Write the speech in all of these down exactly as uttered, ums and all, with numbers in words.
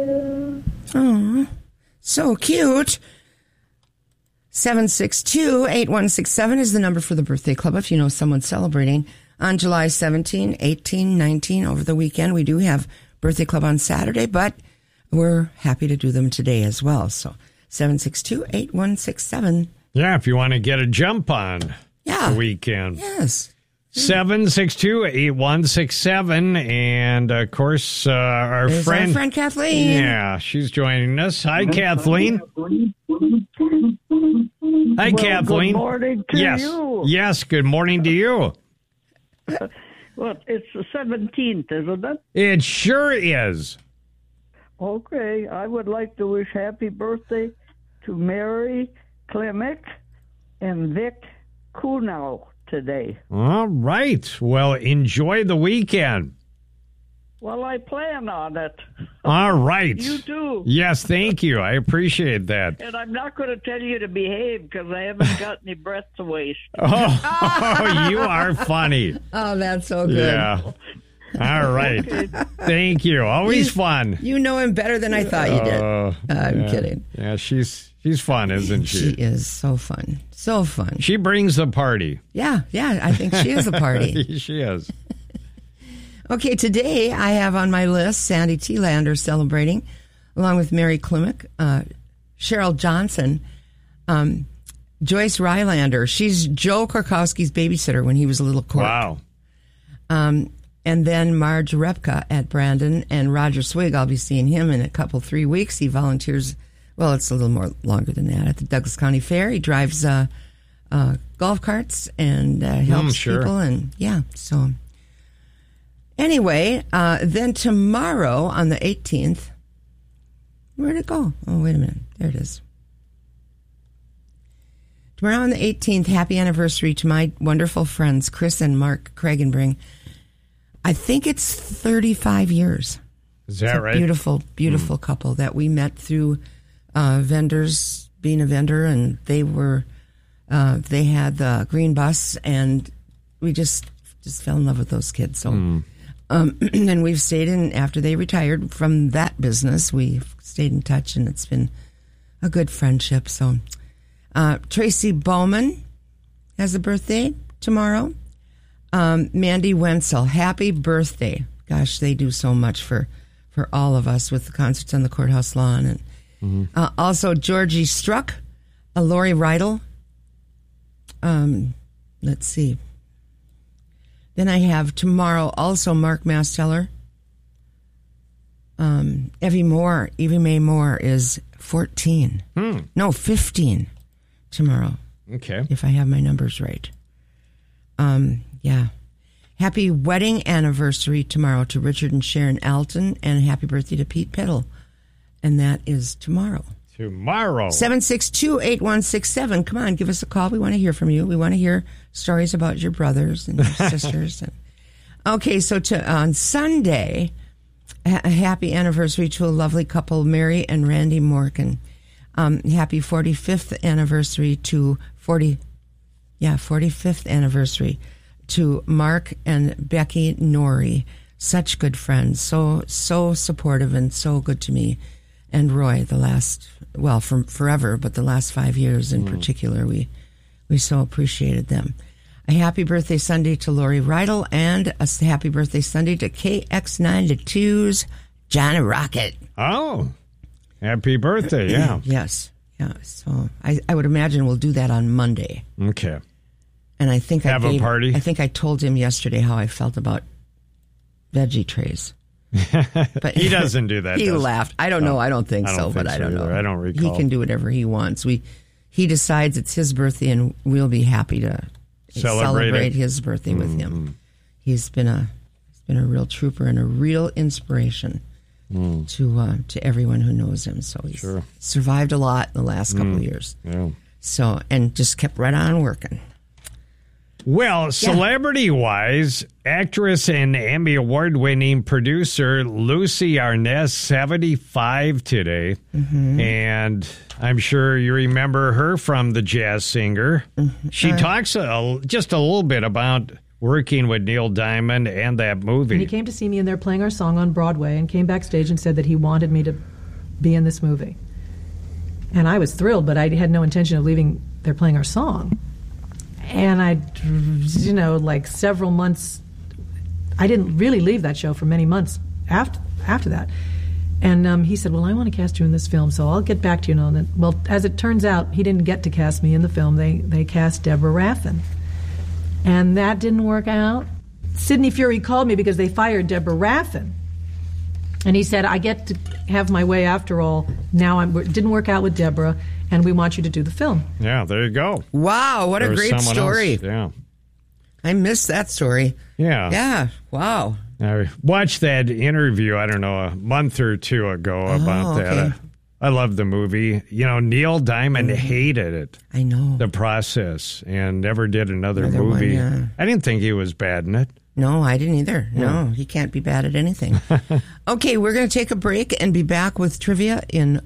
Oh, so cute. seven six two, eight one six seven is the number for the birthday club if you know someone celebrating on July seventeenth, eighteenth, nineteenth over the weekend. We do have birthday club on Saturday, but we're happy to do them today as well. So seven six two, eight one six seven. Yeah, if you want to get a jump on yeah. the weekend. Yes. seven six two, eight one six seven. And, of course, uh, our There's friend... our friend Kathleen. Yeah, she's joining us. Hi, Kathleen. Hi, well, Kathleen. Good morning to yes. you. Yes, good morning to you. Well, it's the seventeenth, isn't it? It sure is. Okay, I would like to wish happy birthday to Mary Klimek and Vic Kunow today. All right. Well, enjoy the weekend. Well, I plan on it. All right. You too. Yes, thank you. I appreciate that. And I'm not going to tell you to behave because I haven't got any breath to waste. Oh, you are funny. Oh, that's so good. Yeah. All right. Okay. Thank you. Always you, fun. You know him better than I thought you did. Uh, I'm yeah. kidding. Yeah, she's she's fun, isn't she? She is so fun. So fun. She brings the party. Yeah, yeah. I think she is a party. She is. Okay, today I have on my list Sandy Thielander celebrating, along with Mary Klimek, uh, Cheryl Johnson, um, Joyce Rylander. She's Joe Korkowski's babysitter when he was a little cork. Wow. Um, and then Marge Repka at Brandon, and Roger Swig. I'll be seeing him in a couple, three weeks. He volunteers, well, it's a little more longer than that, at the Douglas County Fair. He drives uh, uh, golf carts and uh, helps mm, sure. people. And yeah, so... Anyway, uh, then tomorrow on the eighteenth, where'd it go? Oh, wait a minute. There it is. Tomorrow on the eighteenth, happy anniversary to my wonderful friends, Chris and Mark Kragenbring. I think it's thirty-five years. Is that it's a right? Beautiful, beautiful mm. couple that we met through uh, vendors, being a vendor, and they were, uh, they had the green bus, and we just, just fell in love with those kids. So. Mm. Um, and we've stayed in, after they retired from that business, we've stayed in touch, and it's been a good friendship. So, uh, Tracy Bowman has a birthday tomorrow. Um, Mandy Wenzel, happy birthday. Gosh, they do so much for, for all of us with the concerts on the courthouse lawn. And mm-hmm. uh, also Georgie Struck, uh, Lori Rydell. Um, let's see. Then I have tomorrow also Mark Masteller. Um, Evie Moore, Evie Mae Moore is fourteen. Hmm. No, fifteen tomorrow. Okay. If I have my numbers right. Um, yeah. Happy wedding anniversary tomorrow to Richard and Sharon Alton, and happy birthday to Pete Peddle. And that is tomorrow. Tomorrow. seven six two, eight one six seven. Come on, give us a call. We want to hear from you. We want to hear stories about your brothers and your sisters. And, okay, so to, on Sunday, a happy anniversary to a lovely couple, Mary and Randy Morgan. Um, happy forty-fifth anniversary to forty, yeah, forty-fifth anniversary to Mark and Becky Norrie. Such good friends, so so supportive and so good to me. And Roy, the last, well, from forever, but the last five years in mm. particular, we we so appreciated them. A happy birthday Sunday to Lori Rydell, and a happy birthday Sunday to K X ninety-two's Johnny Rocket. Oh, happy birthday, yeah. Yes, yeah. So I, I would imagine we'll do that on Monday. Okay. And I think Have I gave, a party? I think I told him yesterday how I felt about veggie trays. But he doesn't do that. He does laughed. I don't know. I don't think I don't so, think but so I don't either. know. I don't recall. He can do whatever he wants. We, he decides it's his birthday, and we'll be happy to celebrate, celebrate his birthday with mm-hmm. him. He's been a he's been a real trooper and a real inspiration mm. to uh, to everyone who knows him. So he's sure. survived a lot in the last couple mm. of years. Yeah. So and just kept right on working. Well, celebrity-wise, actress and Emmy Award-winning producer Lucy Arnaz, seventy-five today. Mm-hmm. And I'm sure you remember her from The Jazz Singer. Mm-hmm. She uh, talks a, just a little bit about working with Neil Diamond and that movie. And he came to see me, and they're playing our song on Broadway, and came backstage and said that he wanted me to be in this movie. And I was thrilled, but I had no intention of leaving there playing our song. And I, you know, like several months, I didn't really leave that show for many months after after that. And um, he said, well, I want to cast you in this film, so I'll get back to you. And then, well, as it turns out, he didn't get to cast me in the film. They they cast Deborah Raffin. And that didn't work out. Sidney Furie called me because they fired Deborah Raffin. And he said, I get to have my way after all. Now I'm, it didn't work out with Deborah, and we want you to do the film. Yeah, there you go. Wow, what There a was great someone story. else. Yeah. I missed that story. Yeah. Yeah, wow. I watched that interview, I don't know, a month or two ago about Oh, that. okay. I, I love the movie. You know, Neil Diamond Mm-hmm. hated it, I know. the process, and never did another, Another one, movie. yeah. I didn't think he was bad in it. No, I didn't either. No, he can't be bad at anything. Okay, we're going to take a break and be back with trivia in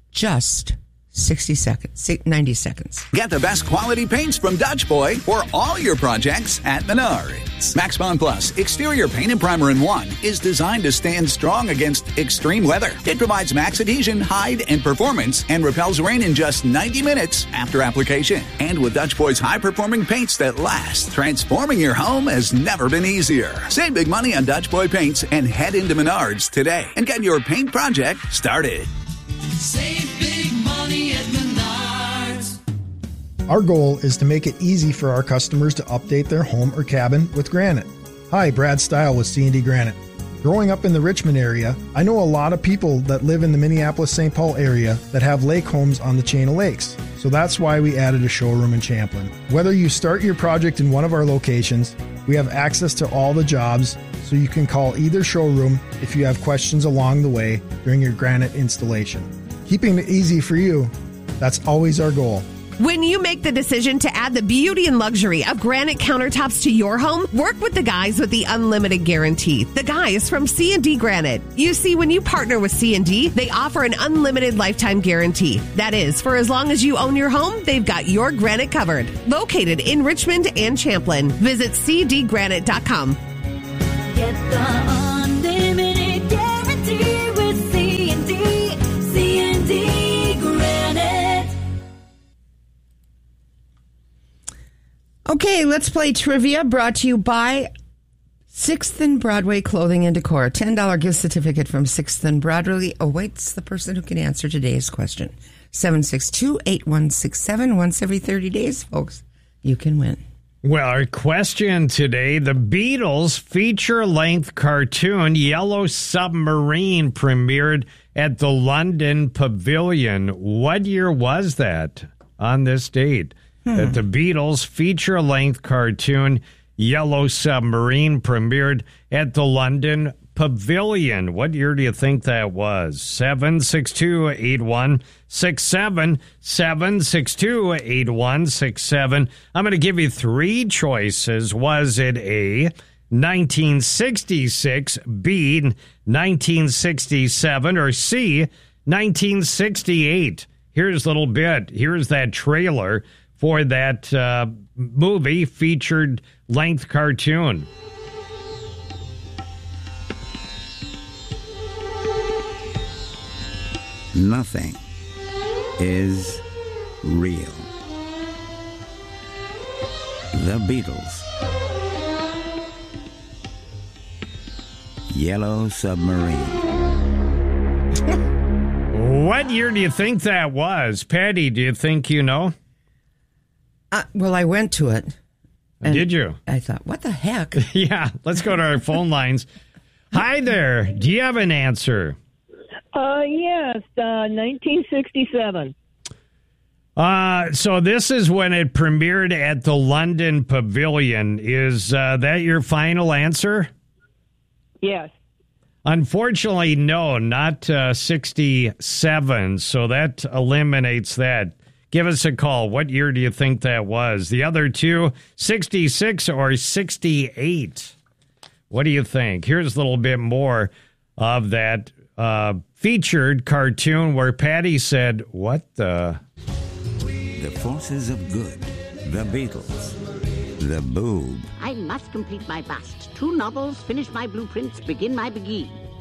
just sixty seconds, si- ninety seconds. Get the best quality paints from Dutch Boy for all your projects at Menards. Max Bond Plus Exterior Paint and Primer in One is designed to stand strong against extreme weather. It provides max adhesion, hide, and performance and repels rain in just ninety minutes after application. And with Dutch Boy's high-performing paints that last, transforming your home has never been easier. Save big money on Dutch Boy paints and head into Menards today and get your paint project started. Save big money at Menards. Our goal is to make it easy for our customers to update their home or cabin with granite. Hi, Brad Stile with C and D Granite. Growing up in the Richmond area, I know a lot of people that live in the Minneapolis-Saint Paul area that have lake homes on the chain of lakes. So that's why we added a showroom in Champlin. Whether you start your project in one of our locations, we have access to all the jobs, so you can call either showroom if you have questions along the way during your granite installation. Keeping it easy for you, that's always our goal. When you make the decision to add the beauty and luxury of granite countertops to your home, work with the guys with the unlimited guarantee. The guys from C and D Granite. You see, when you partner with C and D, they offer an unlimited lifetime guarantee. That is, for as long as you own your home, they've got your granite covered. Located in Richmond and Champlin. Visit c d granite dot com. Get the unlimited guarantee with C and D. C and D Granite. Okay, let's play trivia brought to you by sixth and Broadway Clothing and Decor. ten dollars gift certificate from sixth and Broadway awaits the person who can answer today's question. seven six two, eight one six seven. Once every thirty days, folks, you can win. Well, our question today, the Beatles feature-length cartoon Yellow Submarine premiered at the London Pavilion. What year was that on this date? Hmm. That the Beatles feature-length cartoon Yellow Submarine premiered at the London Pavilion. What year do you think that was? seven six two, eight one six seven. seven six two, eight one six seven. I'm going to give you three choices. Was it A, nineteen sixty-six, B, nineteen sixty-seven, or C, nineteen sixty-eight? Here's a little bit. Here's that trailer for that uh, movie featured length cartoon. Nothing is real. The Beatles. Yellow Submarine. What year do you think that was? Patty, do you think you know? Uh, well, I went to it. and Did you? I thought, what the heck? Yeah, let's go to our phone lines. Hi there. Do you have an answer? Uh, yes, uh, nineteen sixty-seven. Uh, so this is when it premiered at the London Pavilion. Is uh, that your final answer? Yes. Unfortunately, no, not uh, sixty-seven. So that eliminates that. Give us a call. What year do you think that was? The other two, sixty-six or sixty-eight? What do you think? Here's a little bit more of that uh, featured cartoon where Patty said, what the... The Forces of Good. The Beatles. The Boob. I must complete my bust. Two novels, finish my blueprints, begin my begee.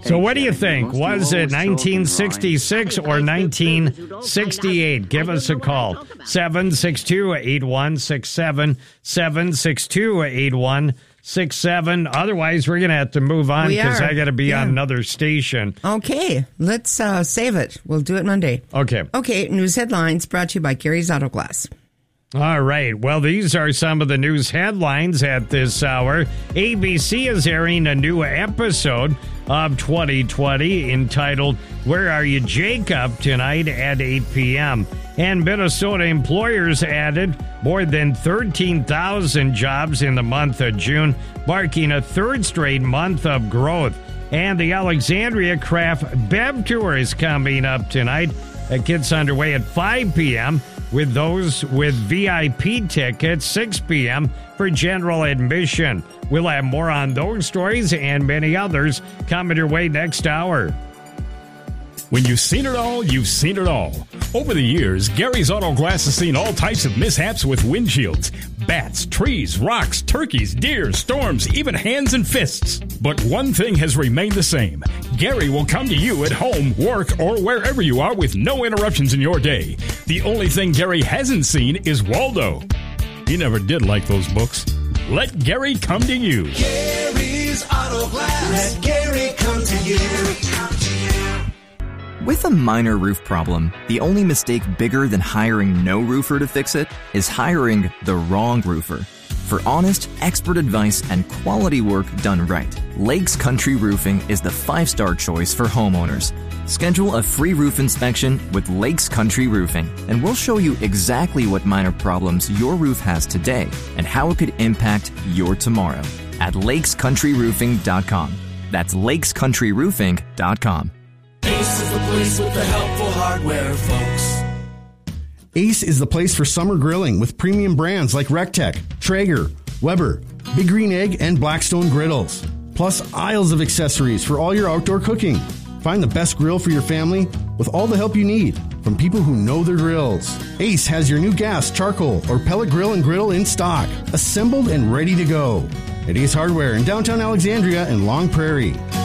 So what do you think? Was it nineteen sixty-six or nineteen sixty-eight? Give us a call. seven six two, eight one six seven, seven six two, eight one six seven. Otherwise, we're going to have to move on We because are. I got to be Yeah. on another station. Okay, let's uh, save it. We'll do it Monday. Okay. Okay, news headlines brought to you by Gary's Auto Glass. All right. Well, these are some of the news headlines at this hour. A B C is airing a new episode of twenty twenty entitled Where Are You, Jacob? Tonight at eight p.m. And Minnesota employers added more than thirteen thousand jobs in the month of June, marking a third straight month of growth. And the Alexandria Craft Bev Tour is coming up tonight. It gets underway at five p.m. with those with V I P tickets, six p.m. for general admission. We'll have more on those stories and many others coming your way next hour. When you've seen it all, you've seen it all. Over the years, Gary's Auto Glass has seen all types of mishaps with windshields. Bats, trees, rocks, turkeys, deer, storms, even hands and fists. But one thing has remained the same. Gary will come to you at home, work, or wherever you are with no interruptions in your day. The only thing Gary hasn't seen is Waldo. He never did like those books. Let Gary come to you. Gary's Auto Glass. Let Gary come to you. With a minor roof problem, the only mistake bigger than hiring no roofer to fix it is hiring the wrong roofer. For honest, expert advice and quality work done right, Lakes Country Roofing is the five-star choice for homeowners. Schedule a free roof inspection with Lakes Country Roofing, and we'll show you exactly what minor problems your roof has today and how it could impact your tomorrow at lakes country roofing dot com. That's lakes country roofing dot com. Ace is the place with the helpful hardware, folks. Ace is the place for summer grilling with premium brands like Rectech, Traeger, Weber, Big Green Egg, and Blackstone griddles. Plus aisles of accessories for all your outdoor cooking. Find the best grill for your family with all the help you need from people who know their grills. Ace has your new gas, charcoal, or pellet grill and griddle in stock, assembled and ready to go. At Ace Hardware in downtown Alexandria and Long Prairie.